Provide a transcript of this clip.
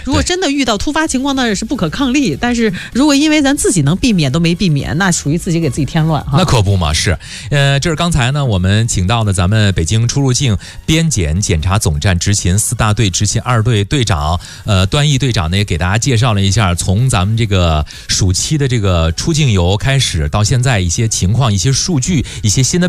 如果真的遇到突发情况，那也是不可抗力。但是如果因为咱自己能避免都没避免，那属于自己给自己添乱哈。 那可不嘛，是。这是刚才呢我们请到的咱们北京出入境边检检查总站执勤4大队执勤2队队长端义队长呢也给大家介绍了一下，从咱们这个暑期的这个出境游开始到现在一些情况、一些数据、一些新的